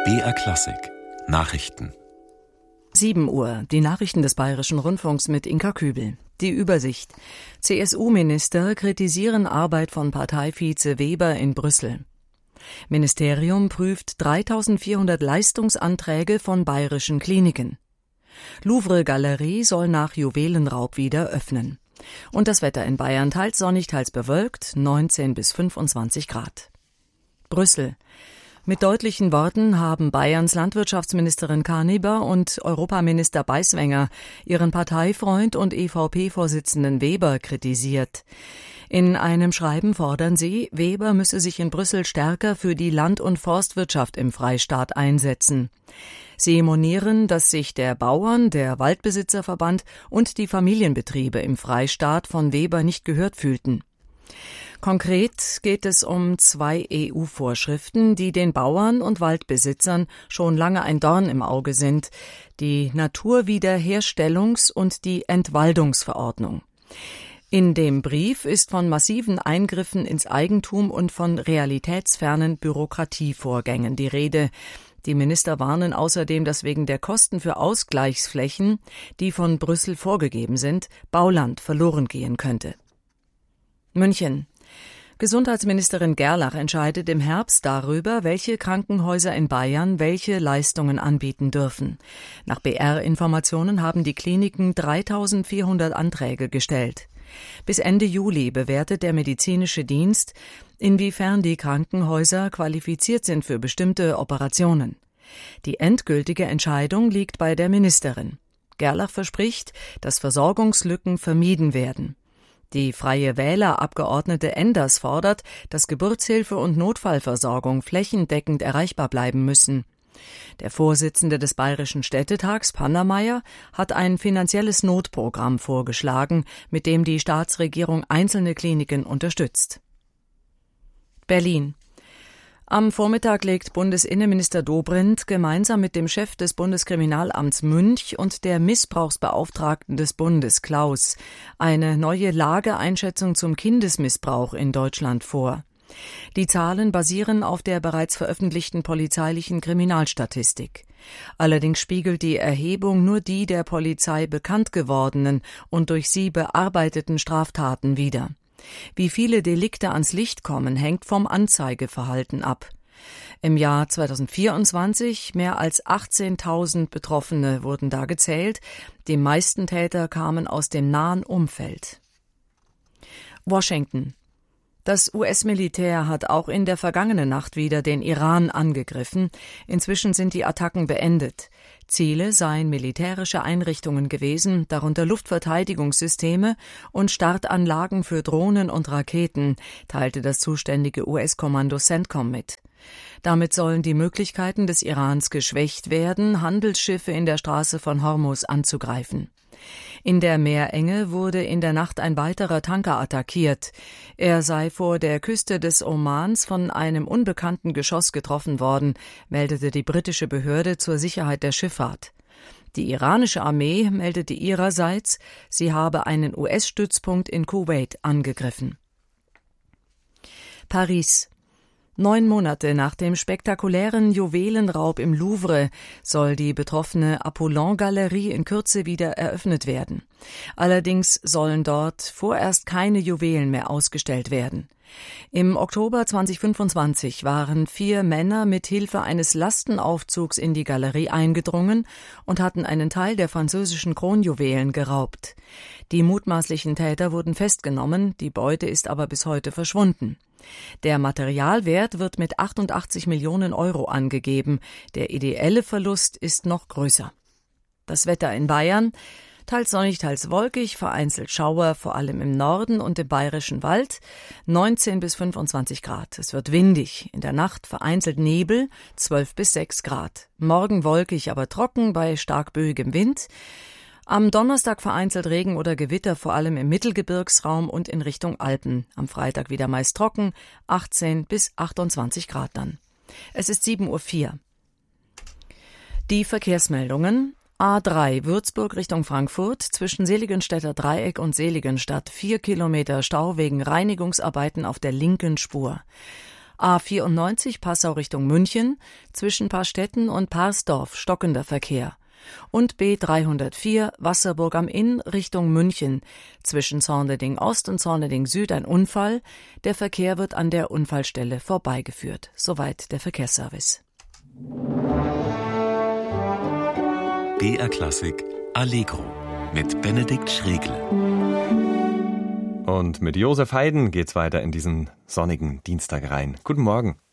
BR Klassik Nachrichten. 7 Uhr, die Nachrichten des Bayerischen Rundfunks mit Inka Kübel. Die Übersicht. CSU-Minister kritisieren Arbeit von Parteivize Weber in Brüssel. Ministerium prüft 3.400 Leistungsanträge von bayerischen Kliniken. Louvre-Galerie soll nach Juwelenraub wieder öffnen. Und das Wetter in Bayern teils sonnig, teils bewölkt, 19 bis 25 Grad. Brüssel. Mit deutlichen Worten haben Bayerns Landwirtschaftsministerin Karniber und Europaminister Beiswenger ihren Parteifreund und EVP-Vorsitzenden Weber kritisiert. In einem Schreiben fordern sie, Weber müsse sich in Brüssel stärker für die Land- und Forstwirtschaft im Freistaat einsetzen. Sie monieren, dass sich der Bauern-, der Waldbesitzerverband und die Familienbetriebe im Freistaat von Weber nicht gehört fühlten. Konkret geht es um 2 EU-Vorschriften, die den Bauern und Waldbesitzern schon lange ein Dorn im Auge sind: die Naturwiederherstellungs- und die Entwaldungsverordnung. In dem Brief ist von massiven Eingriffen ins Eigentum und von realitätsfernen Bürokratievorgängen die Rede. Die Minister warnen außerdem, dass wegen der Kosten für Ausgleichsflächen, die von Brüssel vorgegeben sind, Bauland verloren gehen könnte. München. Gesundheitsministerin Gerlach entscheidet im Herbst darüber, welche Krankenhäuser in Bayern welche Leistungen anbieten dürfen. Nach BR-Informationen haben die Kliniken 3.400 Anträge gestellt. Bis Ende Juli bewertet der medizinische Dienst, inwiefern die Krankenhäuser qualifiziert sind für bestimmte Operationen. Die endgültige Entscheidung liegt bei der Ministerin. Gerlach verspricht, dass Versorgungslücken vermieden werden. Die Freie Wähler-Abgeordnete Enders fordert, dass Geburtshilfe und Notfallversorgung flächendeckend erreichbar bleiben müssen. Der Vorsitzende des Bayerischen Städtetags, Pannermeier, hat ein finanzielles Notprogramm vorgeschlagen, mit dem die Staatsregierung einzelne Kliniken unterstützt. Berlin. Am Vormittag legt Bundesinnenminister Dobrindt gemeinsam mit dem Chef des Bundeskriminalamts Münch und der Missbrauchsbeauftragten des Bundes Klaus eine neue Lageeinschätzung zum Kindesmissbrauch in Deutschland vor. Die Zahlen basieren auf der bereits veröffentlichten polizeilichen Kriminalstatistik. Allerdings spiegelt die Erhebung nur die der Polizei bekannt gewordenen und durch sie bearbeiteten Straftaten wider. Wie viele Delikte ans Licht kommen, hängt vom Anzeigeverhalten ab. Im Jahr 2024 mehr als 18.000 Betroffene wurden da gezählt. Die meisten Täter kamen aus dem nahen Umfeld. Washington. Das US-Militär hat auch in der vergangenen Nacht wieder den Iran angegriffen. Inzwischen sind die Attacken beendet. Ziele seien militärische Einrichtungen gewesen, darunter Luftverteidigungssysteme und Startanlagen für Drohnen und Raketen, teilte das zuständige US-Kommando CENTCOM mit. Damit sollen die Möglichkeiten des Irans geschwächt werden, Handelsschiffe in der Straße von Hormuz anzugreifen. In der Meerenge wurde in der Nacht ein weiterer Tanker attackiert. Er sei vor der Küste des Omans von einem unbekannten Geschoss getroffen worden, meldete die britische Behörde zur Sicherheit der Schifffahrt. Die iranische Armee meldete ihrerseits, sie habe einen US-Stützpunkt in Kuwait angegriffen. Paris. 9 Monate nach dem spektakulären Juwelenraub im Louvre soll die betroffene Apollon-Galerie in Kürze wieder eröffnet werden. Allerdings sollen dort vorerst keine Juwelen mehr ausgestellt werden. Im Oktober 2025 waren 4 Männer mit Hilfe eines Lastenaufzugs in die Galerie eingedrungen und hatten einen Teil der französischen Kronjuwelen geraubt. Die mutmaßlichen Täter wurden festgenommen, die Beute ist aber bis heute verschwunden. Der Materialwert wird mit 88 Millionen Euro angegeben. Der ideelle Verlust ist noch größer. Das Wetter in Bayern: teils sonnig, teils wolkig, vereinzelt Schauer, vor allem im Norden und im Bayerischen Wald, 19 bis 25 Grad. Es wird windig, in der Nacht vereinzelt Nebel, 12 bis 6 Grad. Morgen wolkig, aber trocken bei stark böigem Wind. Am Donnerstag vereinzelt Regen oder Gewitter, vor allem im Mittelgebirgsraum und in Richtung Alpen. Am Freitag wieder meist trocken, 18 bis 28 Grad dann. Es ist 7:04 Uhr. Die Verkehrsmeldungen: A3 Würzburg Richtung Frankfurt, zwischen Seligenstädter Dreieck und Seligenstadt 4 Kilometer Stau wegen Reinigungsarbeiten auf der linken Spur. A94 Passau Richtung München, zwischen Paarstetten und Parsdorf stockender Verkehr. Und B304 Wasserburg am Inn Richtung München, zwischen Zorneding Ost und Zorneding Süd ein Unfall. Der Verkehr wird an der Unfallstelle vorbeigeführt. Soweit der Verkehrsservice. BR Klassik Allegro mit Benedikt Schregle. Und mit Josef Haydn geht's weiter in diesen sonnigen Dienstag rein. Guten Morgen.